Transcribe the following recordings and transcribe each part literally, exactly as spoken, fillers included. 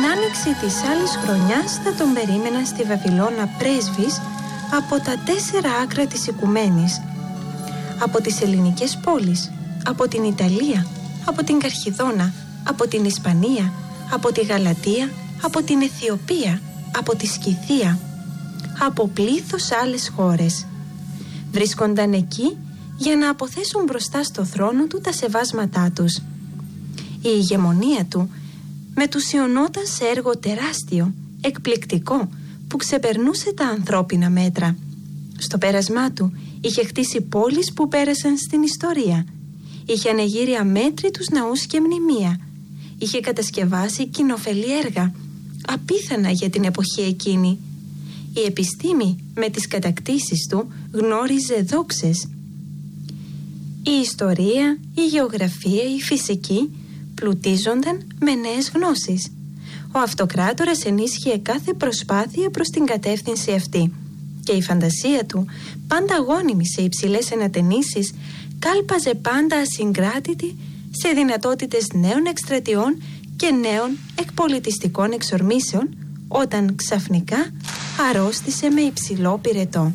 άνοιξη της άλλης χρονιάς θα τον περίμεναν στη Βαβυλώνα πρέσβεις από τα τέσσερα άκρα της οικουμένης, από τις ελληνικές πόλεις, από την Ιταλία, από την Καρχιδόνα, από την Ισπανία, από τη Γαλατία, από την Αιθιοπία, από τη Σκυθία, από πλήθος άλλες χώρες. Βρίσκονταν εκεί για να αποθέσουν μπροστά στο θρόνο του τα σεβάσματά τους. Η ηγεμονία του μετουσιωνόταν σε έργο τεράστιο, εκπληκτικό, που ξεπερνούσε τα ανθρώπινα μέτρα. Στο πέρασμά του είχε χτίσει πόλεις που πέρασαν στην ιστορία. Είχε ανεγείρει αμέτρητους ναούς και μνημεία. Είχε κατασκευάσει κοινοφελή έργα, απίθανα για την εποχή εκείνη. Η επιστήμη με τις κατακτήσεις του γνώριζε δόξες. Η ιστορία, η γεωγραφία, η φυσική πλουτίζονταν με νέες γνώσεις. Ο αυτοκράτορας ενίσχυε κάθε προσπάθεια προς την κατεύθυνση αυτή και η φαντασία του, πάντα αγώνιμη σε υψηλές ανατενίσεις, κάλπαζε πάντα ασυγκράτητη σε δυνατότητες νέων εκστρατιών και νέων εκπολιτιστικών εξορμήσεων, όταν ξαφνικά αρρώστησε με υψηλό πυρετό.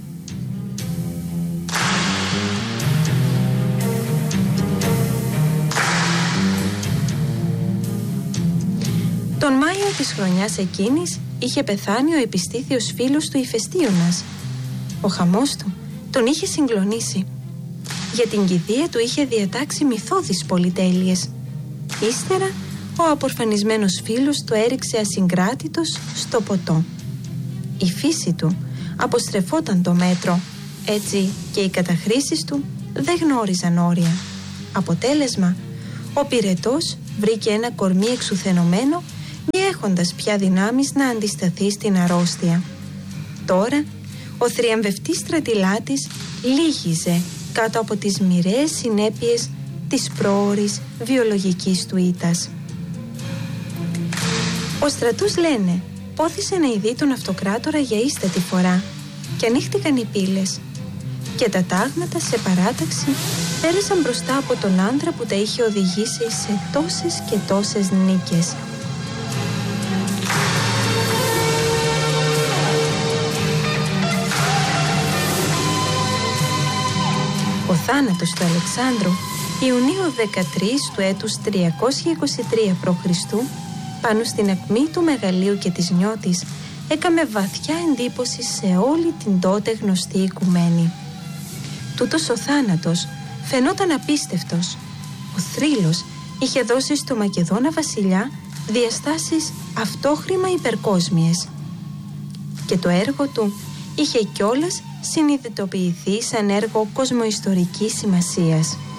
Τον Μάιο της χρονιάς εκείνης είχε πεθάνει ο επιστήθιος φίλος του Ηφαιστίωνας. Ο χαμός του τον είχε συγκλονίσει. Για την κηδεία του είχε διατάξει μυθώδεις πολυτέλειες. Ύστερα ο απορφανισμένος φίλος του έριξε ασυγκράτητος στο ποτό. Η φύση του αποστρεφόταν το μέτρο, έτσι και οι καταχρήσεις του δεν γνώριζαν όρια. Αποτέλεσμα, ο πυρετός βρήκε ένα κορμί εξουθενωμένο, μη έχοντας πια δυνάμεις να αντισταθεί στην αρρώστια. Τώρα ο θριαμβευτής στρατηλάτης λύγιζε κάτω από τις μοιραίες συνέπειες της πρόωρης βιολογικής του ήττας. Ο στρατούς, λένε, πόθησε να ειδεί τον αυτοκράτορα για ίστατη φορά και ανοίχτηκαν οι πύλες και τα τάγματα σε παράταξη πέρασαν μπροστά από τον άντρα που τα είχε οδηγήσει σε τόσες και τόσες νίκες. Ο θάνατος του Αλεξάνδρου Ιουνίου δεκατρείς του έτους τριακόσια είκοσι τρία π.Χ. πάνω στην ακμή του μεγαλείου και της Νιώτης έκαμε βαθιά εντύπωση σε όλη την τότε γνωστή οικουμένη. Τούτος ο θάνατος φαινόταν απίστευτος. Ο θρύλος είχε δώσει στο Μακεδόνα βασιλιά διαστάσεις αυτόχρημα υπερκόσμιες και το έργο του είχε κιόλας συνειδητοποιηθεί σαν έργο κοσμοϊστορικής σημασίας.